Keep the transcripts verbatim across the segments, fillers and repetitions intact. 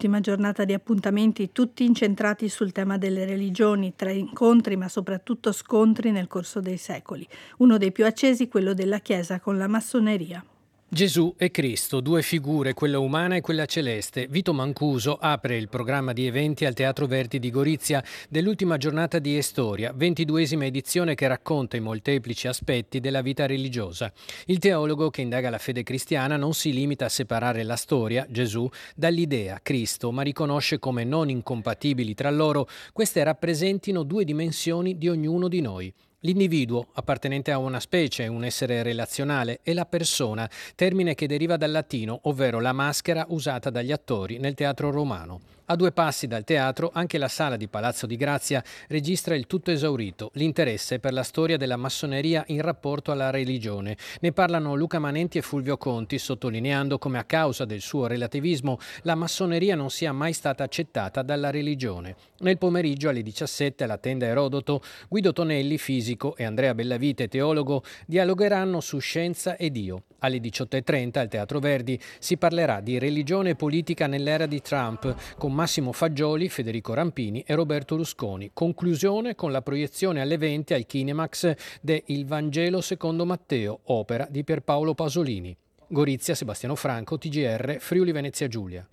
l'ultima giornata di appuntamenti, tutti incentrati sul tema delle religioni, tra incontri ma soprattutto scontri nel corso dei secoli. Uno dei più accesi, quello della Chiesa con la massoneria. Gesù e Cristo, due figure, quella umana e quella celeste. Vito Mancuso apre il programma di eventi al Teatro Verdi di Gorizia dell'ultima giornata di Estoria, ventiduesima edizione che racconta i molteplici aspetti della vita religiosa. Il teologo che indaga la fede cristiana non si limita a separare la storia, Gesù, dall'idea, Cristo, ma riconosce come non incompatibili tra loro queste rappresentino due dimensioni di ognuno di noi. L'individuo, appartenente a una specie, un essere relazionale, e la persona, termine che deriva dal latino, ovvero la maschera usata dagli attori nel teatro romano. A due passi dal teatro, anche la sala di Palazzo di Grazia registra il tutto esaurito, l'interesse per la storia della massoneria in rapporto alla religione. Ne parlano Luca Manenti e Fulvio Conti, sottolineando come a causa del suo relativismo la massoneria non sia mai stata accettata dalla religione. Nel pomeriggio alle diciassette alla tenda Erodoto, Guido Tonelli, fisico, e Andrea Bellavite, teologo, dialogheranno su scienza e Dio. Alle diciotto e trenta al Teatro Verdi si parlerà di religione e politica nell'era di Trump con Massimo Fagioli, Federico Rampini e Roberto Rusconi. Conclusione con la proiezione alle venti al Kinemax de Il Vangelo secondo Matteo, opera di Pierpaolo Pasolini. Gorizia, Sebastiano Franco, T G R, Friuli Venezia Giulia.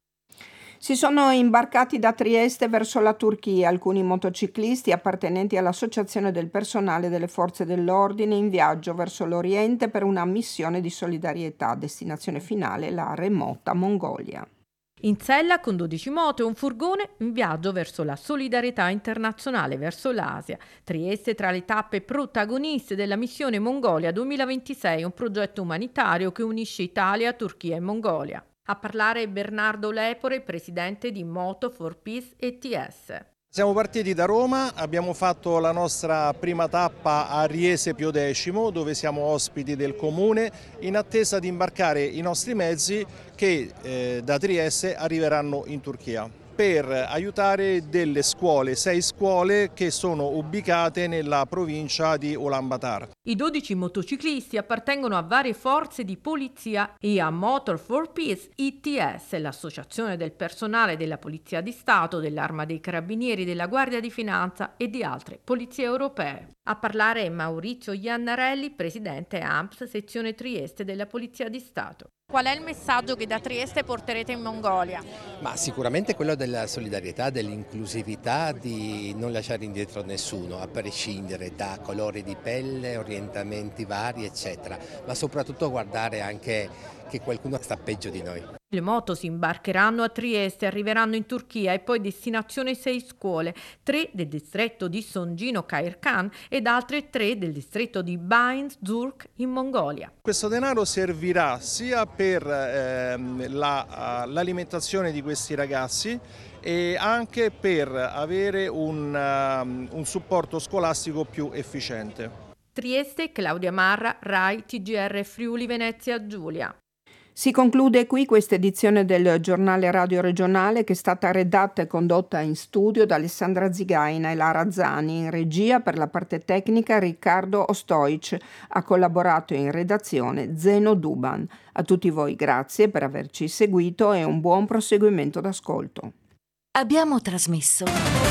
Si sono imbarcati da Trieste verso la Turchia alcuni motociclisti appartenenti all'Associazione del Personale delle Forze dell'Ordine in viaggio verso l'Oriente per una missione di solidarietà. Destinazione finale la remota Mongolia. In sella con dodici moto e un furgone in viaggio verso la solidarietà internazionale verso l'Asia. Trieste tra le tappe protagoniste della missione Mongolia duemilaventisei, un progetto umanitario che unisce Italia, Turchia e Mongolia. A parlare Bernardo Lepore, presidente di Moto for Peace E T S. Siamo partiti da Roma, abbiamo fatto la nostra prima tappa a Riese Pio X, dove siamo ospiti del comune, in attesa di imbarcare i nostri mezzi che eh, da Trieste arriveranno in Turchia per aiutare delle scuole, sei scuole che sono ubicate nella provincia di Ulaanbaatar. I dodici motociclisti appartengono a varie forze di polizia e a Motor for Peace E T S, l'associazione del personale della Polizia di Stato, dell'Arma dei Carabinieri, della Guardia di Finanza e di altre polizie europee. A parlare è Maurizio Iannarelli, presidente A M P S, sezione Trieste della Polizia di Stato. Qual è il messaggio che da Trieste porterete in Mongolia? Ma sicuramente quello della solidarietà, dell'inclusività, di non lasciare indietro nessuno, a prescindere da colori di pelle, orientamenti vari, eccetera, ma soprattutto guardare anche che qualcuno sta peggio di noi. Le moto si imbarcheranno a Trieste, arriveranno in Turchia e poi destinazione sei scuole, tre del distretto di Songino Khairkhan ed altre tre del distretto di Bain-Zurk in Mongolia. Questo denaro servirà sia per ehm, la, l'alimentazione di questi ragazzi e anche per avere un, um, un supporto scolastico più efficiente. Trieste, Claudia Marra, Rai, T G R Friuli Venezia Giulia. Si conclude qui questa edizione del giornale radio regionale che è stata redatta e condotta in studio da Alessandra Zigaina e Lara Zani, in regia per la parte tecnica Riccardo Ostoic, ha collaborato in redazione Zeno Duban. A tutti voi grazie per averci seguito e un buon proseguimento d'ascolto. Abbiamo trasmesso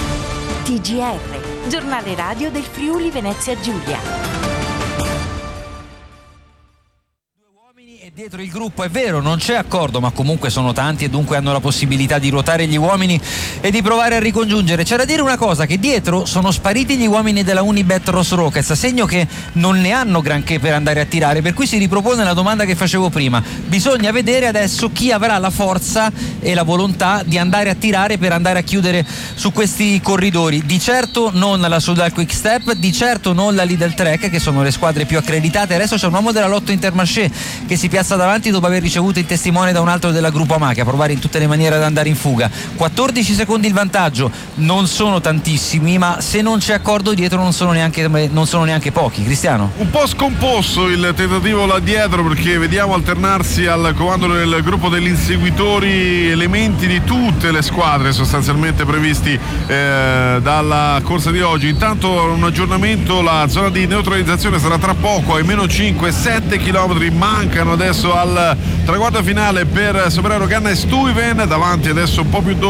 T G R, giornale radio del Friuli Venezia Giulia. Dietro il gruppo, è vero, non c'è accordo, ma comunque sono tanti e dunque hanno la possibilità di ruotare gli uomini e di provare a ricongiungere. C'è da dire una cosa, che dietro sono spariti gli uomini della Unibet Ross Rockets, segno che non ne hanno granché per andare a tirare, per cui si ripropone la domanda che facevo prima. Bisogna vedere adesso chi avrà la forza e la volontà di andare a tirare per andare a chiudere su questi corridori. Di certo non la Soudal Quick Step, di certo non la Lidl Trek, che sono le squadre più accreditate. Adesso c'è un uomo della Lotto Intermarché che si piazza davanti dopo aver ricevuto il testimone da un altro della Gruppo Amache, a provare in tutte le maniere ad andare in fuga. quattordici secondi il vantaggio, non sono tantissimi, ma se non c'è accordo dietro non sono neanche, non sono neanche pochi. Cristiano? Un po' scomposto il tentativo là dietro, perché vediamo alternarsi al comando del gruppo degli inseguitori elementi di tutte le squadre sostanzialmente previsti eh, dalla corsa di oggi. Intanto un aggiornamento, la zona di neutralizzazione sarà tra poco, ai meno cinque sette chilometri mancano adesso al traguardo finale per superare Ganna e Stuyven, davanti adesso un po' più